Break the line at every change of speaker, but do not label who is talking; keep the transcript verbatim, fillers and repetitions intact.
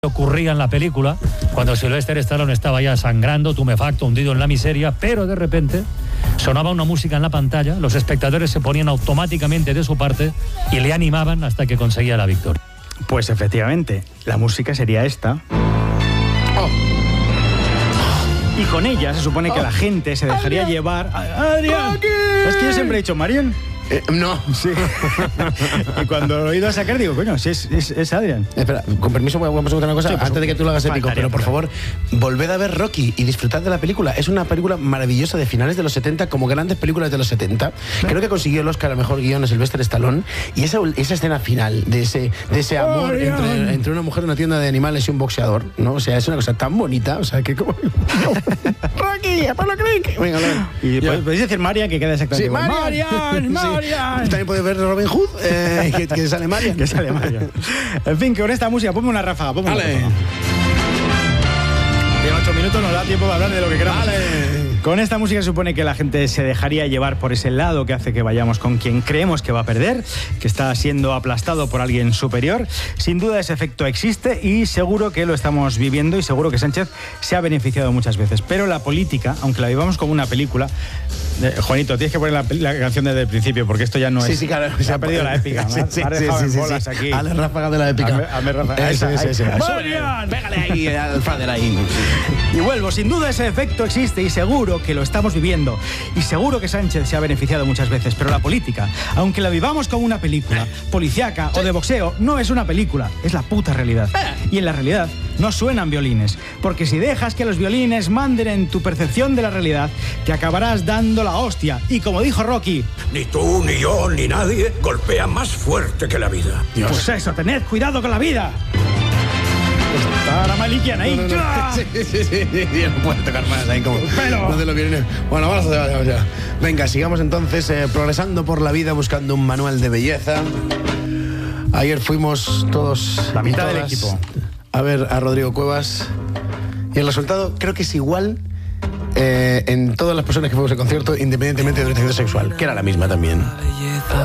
ocurría en la película, cuando Sylvester Stallone estaba ya sangrando, tumefacto, hundido en la miseria, pero de repente sonaba una música en la pantalla, los espectadores se ponían automáticamente de su parte y le animaban hasta que conseguía la victoria.
Pues efectivamente, la música sería esta. Oh. Y con ella se supone que oh. la gente se dejaría Adrián. llevar... ¡Adrián! ¿Es que yo siempre he dicho Marion?
Eh, no.
Sí. Y cuando lo he ido a sacar digo, coño, si es, es, es Adrián.
Espera, con permiso, voy a preguntar una cosa, sí, antes de que tú lo hagas épico, pero por favor, volved a ver Rocky y disfrutad de la película. Es una película maravillosa de finales de los setenta, como grandes películas de los setenta. Creo que consiguió el Oscar a mejor guión Sylvester Stallone. Y esa, esa escena final de ese, de ese amor oh, entre, entre una mujer en una tienda de animales y un boxeador, ¿no? O sea, es una cosa tan bonita, o sea, que como... Rocky, Apollo Creek. Venga, venga.
Y podéis decir Marian, que queda exactamente
igual.
Sí, Marian, Marian.
Sí. También puedes ver Robin Hood, eh, que, que sale Marian.
Que sale Marian. En fin, que con esta música, ponme una ráfaga, ponme una ráfaga. En ocho minutos nos da tiempo de hablar de lo que queramos.
Vale.
Con esta música se supone que la gente se dejaría llevar por ese lado que hace que vayamos con quien creemos que va a perder, que está siendo aplastado por alguien superior. Sin duda ese efecto existe y seguro que lo estamos viviendo y seguro que Sánchez se ha beneficiado muchas veces. Pero la política, aunque la vivamos como una película... Eh, Juanito, tienes que poner la, la canción desde el principio porque esto ya no
sí,
es...
Sí, claro.
Se ha perdido la épica.
Sí, sí,
ha dejado
sí,
en
sí,
bolas
sí.
aquí.
A la ráfaga de la épica.
A ver, ráfaga.
Ese, ese, ese.
¡Marian!
Pégale ahí al Fader ahí.
Y vuelvo, sin duda ese efecto existe y seguro que lo estamos viviendo. Y seguro que Sánchez se ha beneficiado muchas veces. Pero la política, aunque la vivamos como una película policíaca o de boxeo, no es una película, es la puta realidad. Y en la realidad no suenan violines. Porque si dejas que los violines manden en tu percepción de la realidad, te acabarás dando la hostia. Y como dijo Rocky...
Ni tú, ni yo, ni nadie golpea más fuerte que la vida.
Dios. Pues eso, tened cuidado con la vida. Está la Malikian ahí.
No, no, no. Sí, sí, sí, sí, sí, no puede tocar más ahí como...
Pero...
No te lo viene. Bueno, vamos a vamos ya. Venga, sigamos entonces eh, progresando por la vida buscando un manual de belleza. Ayer fuimos todos...
La mitad
todas,
del equipo.
A ver a Rodrigo Cuevas. Y el resultado creo que es igual eh, en todas las personas que fuimos al concierto, independientemente de orientación sexual, que era la misma también.